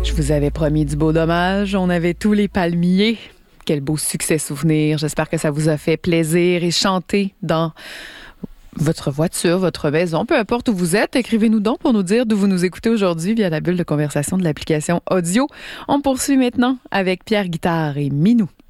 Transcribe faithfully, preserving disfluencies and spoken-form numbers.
Je vous avais promis du beau dommage. On avait tous les palmiers. Quel beau succès souvenir. J'espère que ça vous a fait plaisir et chanter dans votre voiture, votre maison, peu importe où vous êtes. Écrivez-nous donc pour nous dire d'où vous nous écoutez aujourd'hui via la bulle de conversation de l'application audio. On poursuit maintenant avec Pierre Guitare et Minou.